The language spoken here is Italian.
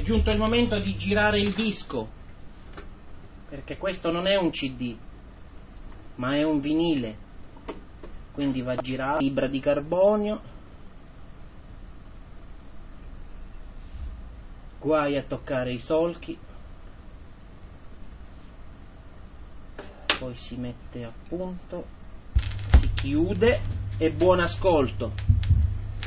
giunto il momento di girare il disco, perché questo non è un CD, ma è un vinile, quindi va girato, fibra di carbonio, guai a toccare i solchi, poi si mette a punto, si chiude e buon ascolto.